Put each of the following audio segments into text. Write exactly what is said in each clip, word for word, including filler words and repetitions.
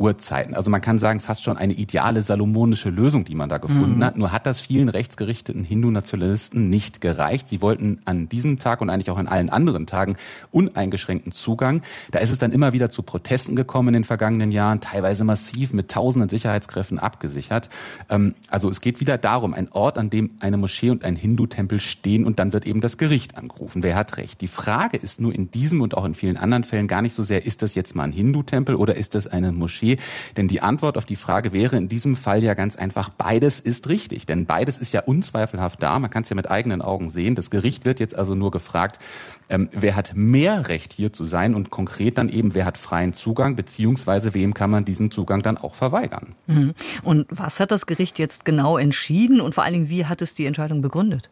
Urzeiten. Also man kann sagen, fast schon eine ideale salomonische Lösung, die man da gefunden mhm. hat. Nur hat das vielen rechtsgerichteten Hindu-Nationalisten nicht gereicht. Sie wollten an diesem Tag und eigentlich auch an allen anderen Tagen uneingeschränkten Zugang. Da ist es dann immer wieder zu Protesten gekommen in den vergangenen Jahren, teilweise massiv mit tausenden Sicherheitskräften abgesichert. Also es geht wieder darum, ein Ort, an dem eine Moschee und ein Hindu-Tempel stehen und dann wird eben das Gericht angerufen. Wer hat recht? Die Frage ist nur in diesem und auch in vielen anderen Fällen gar nicht so sehr, ist das jetzt mal ein Hindu-Tempel oder ist das eine Moschee? Denn die Antwort auf die Frage wäre in diesem Fall ja ganz einfach, beides ist richtig. Denn beides ist ja unzweifelhaft da. Man kann es ja mit eigenen Augen sehen. Das Gericht wird jetzt also nur gefragt, ähm, wer hat mehr Recht hier zu sein und konkret dann eben, wer hat freien Zugang, beziehungsweise wem kann man diesen Zugang dann auch verweigern. Und was hat das Gericht jetzt genau entschieden und vor allen Dingen, wie hat es die Entscheidung begründet?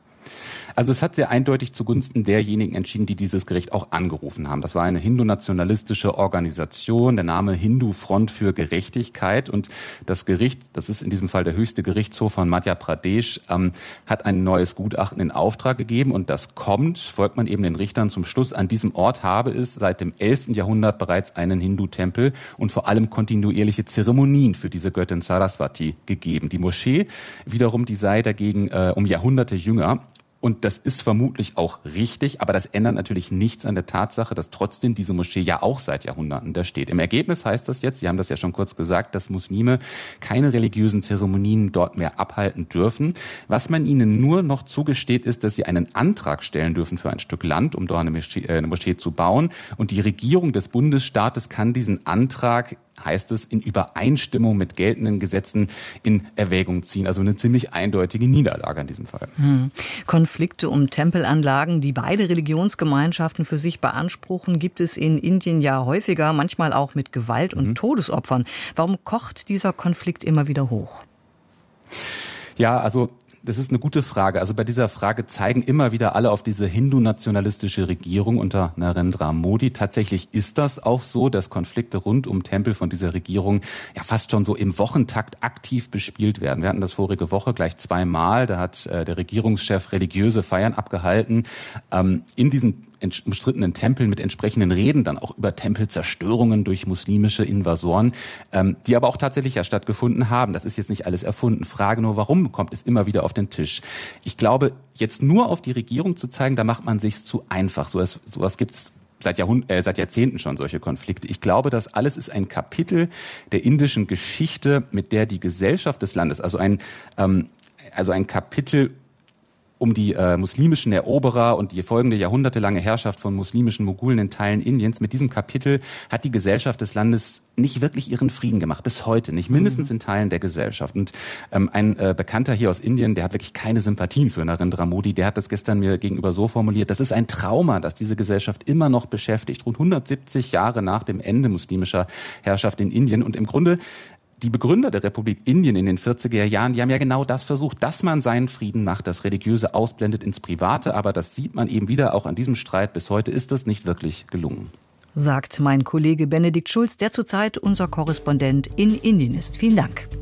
Also es hat sehr eindeutig zugunsten derjenigen entschieden, die dieses Gericht auch angerufen haben. Das war eine hindu-nationalistische Organisation, der Name Hindu Front für Gerechtigkeit. Und das Gericht, das ist in diesem Fall der höchste Gerichtshof von Madhya Pradesh, ähm, hat ein neues Gutachten in Auftrag gegeben. Und das kommt, folgt man eben den Richtern zum Schluss, an diesem Ort habe es seit dem elften Jahrhundert bereits einen Hindu-Tempel und vor allem kontinuierliche Zeremonien für diese Göttin Saraswati gegeben. Die Moschee wiederum, die sei dagegen äh, um Jahrhunderte jünger. Und das ist vermutlich auch richtig, aber das ändert natürlich nichts an der Tatsache, dass trotzdem diese Moschee ja auch seit Jahrhunderten da steht. Im Ergebnis heißt das jetzt, Sie haben das ja schon kurz gesagt, dass Muslime keine religiösen Zeremonien dort mehr abhalten dürfen. Was man ihnen nur noch zugesteht, ist, dass sie einen Antrag stellen dürfen für ein Stück Land, um dort eine Moschee, äh, eine Moschee zu bauen. Und die Regierung des Bundesstaates kann diesen Antrag, heißt es, in Übereinstimmung mit geltenden Gesetzen in Erwägung ziehen. Also eine ziemlich eindeutige Niederlage in diesem Fall. Hm. Konflikte um Tempelanlagen, die beide Religionsgemeinschaften für sich beanspruchen, gibt es in Indien ja häufiger, manchmal auch mit Gewalt und mhm. Todesopfern. Warum kocht dieser Konflikt immer wieder hoch? Ja, also das ist eine gute Frage. Also bei dieser Frage zeigen immer wieder alle auf diese hindu-nationalistische Regierung unter Narendra Modi. Tatsächlich ist das auch so, dass Konflikte rund um Tempel von dieser Regierung ja fast schon so im Wochentakt aktiv bespielt werden. Wir hatten das vorige Woche gleich zweimal. Da hat äh, der Regierungschef religiöse Feiern abgehalten. Ähm, in diesen umstrittenen Tempeln mit entsprechenden Reden dann auch über Tempelzerstörungen durch muslimische Invasoren, ähm, die aber auch tatsächlich ja stattgefunden haben. Das ist jetzt nicht alles erfunden. Frage nur, warum kommt es immer wieder auf den Tisch? Ich glaube, jetzt nur auf die Regierung zu zeigen, da macht man sich's zu einfach. So was, sowas gibt's seit Jahrhund- äh, seit Jahrzehnten schon, solche Konflikte. Ich glaube, das alles ist ein Kapitel der indischen Geschichte, mit der die Gesellschaft des Landes, also ein, ähm, also ein Kapitel um die äh, muslimischen Eroberer und die folgende jahrhundertelange Herrschaft von muslimischen Mogulen in Teilen Indiens. Mit diesem Kapitel hat die Gesellschaft des Landes nicht wirklich ihren Frieden gemacht, bis heute nicht, mindestens in Teilen der Gesellschaft. Und ähm, ein äh, Bekannter hier aus Indien, der hat wirklich keine Sympathien für Narendra Modi, der hat das gestern mir gegenüber so formuliert, das ist ein Trauma, das diese Gesellschaft immer noch beschäftigt, rund hundertsiebzig Jahre nach dem Ende muslimischer Herrschaft in Indien. Und im Grunde die Begründer der Republik Indien in den vierziger Jahren, die haben ja genau das versucht, dass man seinen Frieden macht, das Religiöse ausblendet ins Private. Aber das sieht man eben wieder auch an diesem Streit. Bis heute ist das nicht wirklich gelungen. Sagt mein Kollege Benedikt Schulz, der zurzeit unser Korrespondent in Indien ist. Vielen Dank.